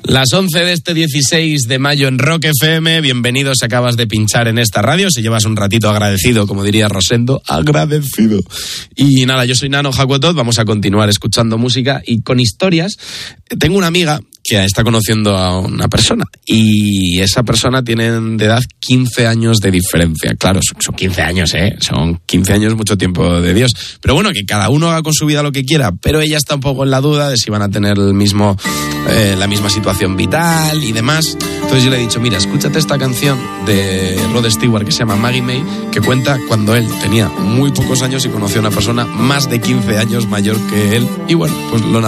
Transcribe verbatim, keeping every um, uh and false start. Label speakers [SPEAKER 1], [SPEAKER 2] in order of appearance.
[SPEAKER 1] Las once de este dieciséis de mayo en Rock F M, bienvenidos, acabas de pinchar en esta radio, si llevas un ratito agradecido, como diría Rosendo, agradecido. Y nada, yo soy Nano Jacotot, vamos a continuar escuchando música y con historias. Tengo una amiga que está conociendo a una persona y esa persona tiene de edad quince años de diferencia. Claro, son quince años, ¿eh? Son quince años, mucho tiempo de Dios. Pero bueno, que cada uno haga con su vida lo que quiera, pero ella está un poco en la duda de si van a tener el mismo, eh, la misma situación vital y demás. Entonces yo le he dicho, mira, escúchate esta canción de Rod Stewart que se llama Maggie May, que cuenta cuando él tenía muy pocos años y conoció a una persona más de quince años mayor que él. Y bueno, pues lo